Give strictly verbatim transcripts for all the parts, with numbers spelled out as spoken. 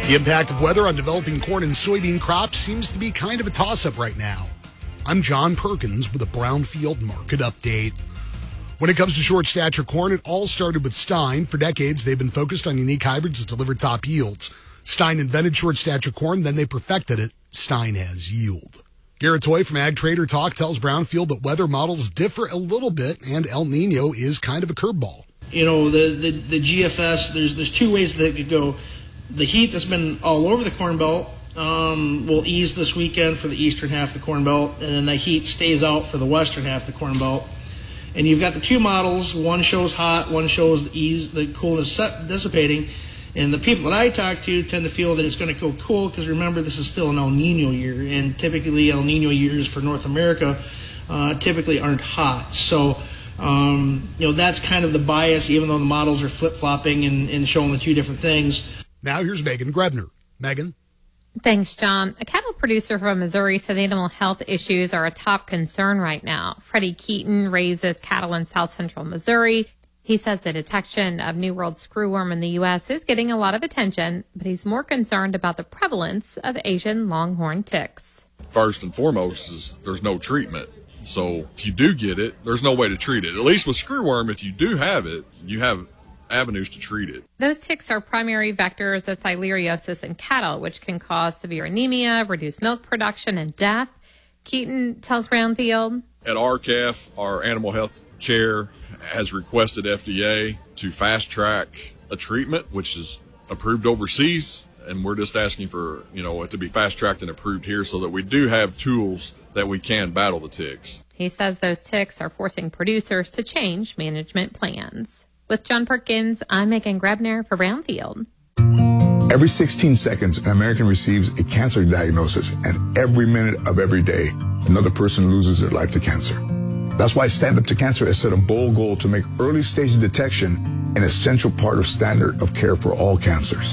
The impact of weather on developing corn and soybean crops seems to be kind of a toss-up right now. I'm John Perkins with a Brownfield Market Update. When it comes to short stature corn, it all started with Stein. For decades, they've been focused on unique hybrids that deliver top yields. Stein invented short stature corn, then they perfected it. Stein has yield. Garrett Toy from Ag Trader Talk tells Brownfield that weather models differ a little bit, and El Nino is kind of a curveball. You know, the, the, the G F S, there's there's two ways that it could go. The heat that's been all over the Corn Belt um, will ease this weekend for the eastern half of the Corn Belt, and then the heat stays out for the western half of the Corn Belt. And you've got the two models. One shows hot, one shows the ease, the coolness dissipating. And the people that I talk to tend to feel that it's going to go cool because, remember, this is still an El Nino year, and typically El Nino years for North America uh, typically aren't hot. So, um, you know, that's kind of the bias, even though the models are flip-flopping and, and showing the two different things. Now here's Megan Grebner. Megan? Thanks, John. A cattle producer from Missouri said animal health issues are a top concern right now. Freddie Keaton raises cattle in south central Missouri. He says the detection of New World screwworm in the U S is getting a lot of attention, but he's more concerned about the prevalence of Asian longhorn ticks. First and foremost is there's no treatment. So if you do get it, there's no way to treat it. At least with screwworm, if you do have it, you have avenues to treat it. Those ticks are primary vectors of theileriosis in cattle, which can cause severe anemia, reduce milk production, and death. Keaton tells Brownfield. At R C A F, our animal health chair has requested F D A to fast track a treatment, which is approved overseas. And we're just asking for, you know, it to be fast tracked and approved here so that we do have tools that we can battle the ticks. He says those ticks are forcing producers to change management plans. With John Perkins, I'm Megan Grebner for Brownfield. Every sixteen seconds, an American receives a cancer diagnosis, and every minute of every day, another person loses their life to cancer. That's why Stand Up to Cancer has set a bold goal to make early stage detection an essential part of standard of care for all cancers.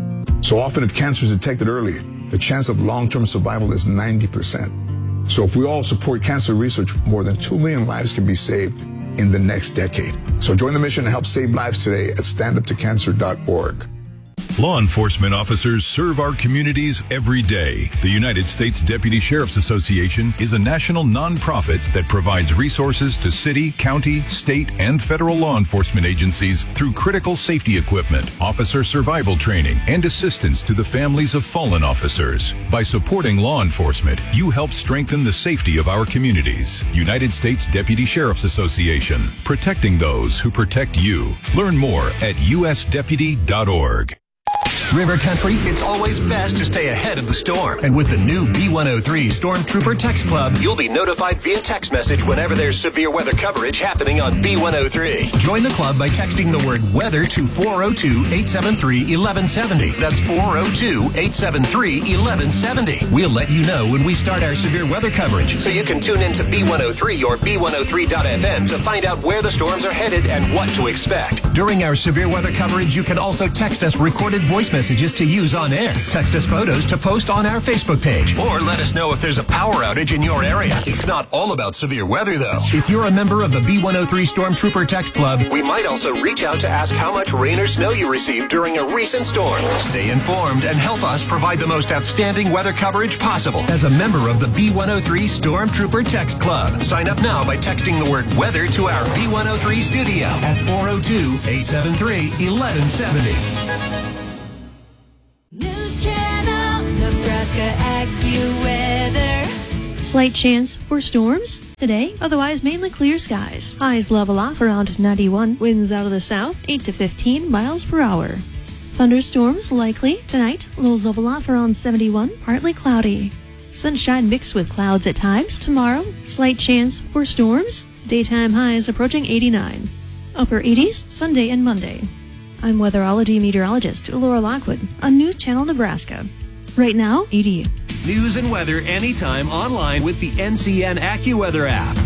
So often, if cancer is detected early, the chance of long-term survival is ninety percent. So if we all support cancer research, more than two million lives can be saved in the next decade. So join the mission to help save lives today at stand up to cancer dot org. Law enforcement officers serve our communities every day. The United States Deputy Sheriff's Association is a national nonprofit that provides resources to city, county, state, and federal law enforcement agencies through critical safety equipment, officer survival training, and assistance to the families of fallen officers. By supporting law enforcement, you help strengthen the safety of our communities. United States Deputy Sheriff's Association, protecting those who protect you. Learn more at U S deputy dot org. River Country, it's always best to stay ahead of the storm. And with the new B one oh three Stormtrooper Text Club, you'll be notified via text message whenever there's severe weather coverage happening on B one oh three. Join the club by texting the word weather to four oh two, eight seven three, eleven seventy. That's four oh two, eight seven three, eleven seventy. We'll let you know when we start our severe weather coverage, so you can tune in to B one oh three or B one oh three dot F M to find out where the storms are headed and what to expect. During our severe weather coverage, you can also text us recorded voice messages to use on air. Text us photos to post on our Facebook page. Or let us know if there's a power outage in your area. It's not all about severe weather, though. If you're a member of the B one oh three Stormtrooper Text Club, we might also reach out to ask how much rain or snow you received during a recent storm. Stay informed and help us provide the most outstanding weather coverage possible as a member of the B one oh three Stormtrooper Text Club. Sign up now by texting the word weather to our B one oh three studio at four oh two, eight seven three, eleven seventy. News Channel, Nebraska AccuWeather. Slight chance for storms today, otherwise mainly clear skies. Highs level off around ninety-one, winds out of the south, eight to fifteen miles per hour. Thunderstorms likely tonight, lows level off around seventy-one, partly cloudy. Sunshine mixed with clouds at times. Tomorrow, slight chance for storms, daytime highs approaching eighty-nine. Upper eighties Sunday and Monday. I'm weatherology meteorologist Laura Lockwood on News Channel Nebraska. Right now, E D U. News and weather anytime online with the N C N AccuWeather app.